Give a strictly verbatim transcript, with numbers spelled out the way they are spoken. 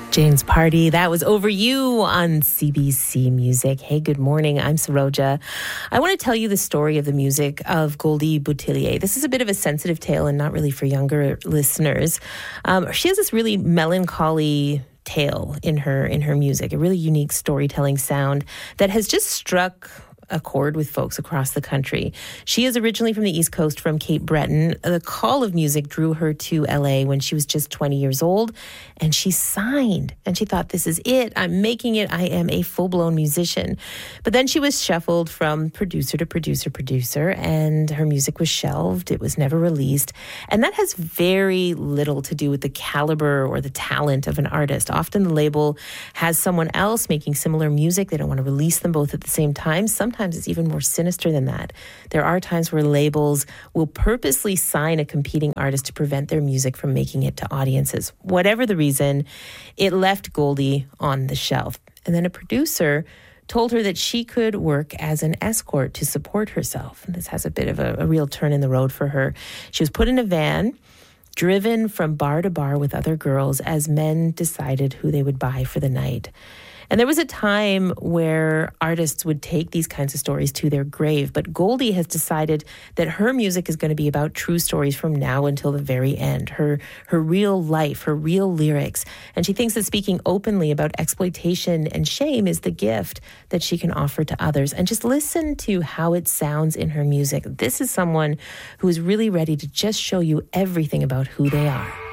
James Party, that was Over You on C B C Music. Hey, good morning. I'm Saroja. I want to tell you the story of the music of Goldie Boutillier. This is a bit of a sensitive tale and not really for younger listeners. Um, she has this really melancholy tale in her in her music, a really unique storytelling sound that has just struck a chord with folks across the country. She is originally from the East Coast, from Cape Breton. The call of music drew her to L A when she was just twenty years old, and she signed, and she thought, this is it. I'm making it. I am a full-blown musician. But then she was shuffled from producer to producer, producer, and her music was shelved. It was never released. And that has very little to do with the caliber or the talent of an artist. Often the label has someone else making similar music. They don't want to release them both at the same time. Sometimes Sometimes it's even more sinister than that. There are times where labels will purposely sign a competing artist to prevent their music from making it to audiences. Whatever the reason, it left Goldie on the shelf. And then a producer told her that she could work as an escort to support herself. And this has a bit of a, a real turn in the road for her. She was put in a van, driven from bar to bar with other girls as men decided who they would buy for the night. And there was a time where artists would take these kinds of stories to their grave, but Goldie has decided that her music is going to be about true stories from now until the very end, her her real life, her real lyrics. And she thinks that speaking openly about exploitation and shame is the gift that she can offer to others. And just listen to how it sounds in her music. This is someone who is really ready to just show you everything about who they are.